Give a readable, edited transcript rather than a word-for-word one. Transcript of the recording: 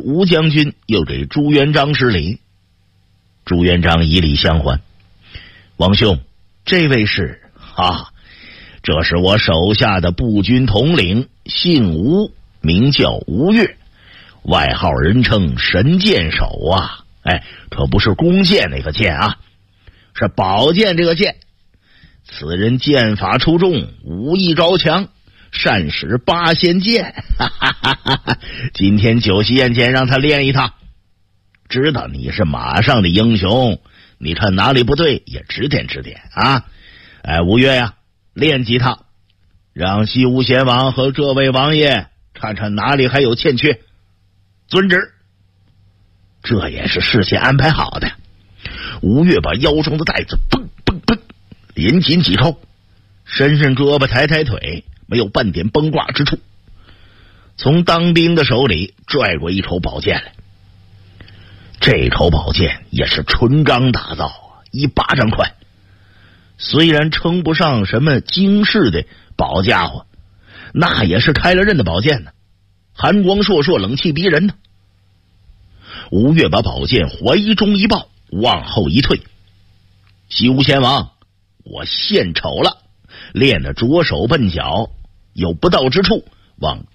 吴将军又给朱元璋施礼。朱元璋以礼相还：王兄，这位是这是我手下的步军统领，姓吴，名叫吴越，外号人称神箭手啊。可不是弓箭那个箭啊，是宝剑这个剑。此人剑法出众，武艺高强，善使八仙剑。今天酒席宴前让他练一套，知道你是马上的英雄，你看哪里不对也指点指点啊。吴越呀，练几套，让西吴贤王和这位王爷看看哪里还有欠缺。遵旨。这也是事先安排好的。吴越把腰中的带子蹦蹦蹦连紧几抽，伸伸胳膊抬抬腿，没有半点崩挂之处。从当兵的手里拽过一筹宝剑来，这筹宝剑也是纯钢打造，1巴掌宽。虽然称不上什么精致的宝家伙，那也是开了刃的宝剑呢，寒光烁烁，冷气逼人呢。吴越把宝剑怀中一抱，往后一退：西吴贤王，我献丑了，练得着手笨脚，有不到之处，望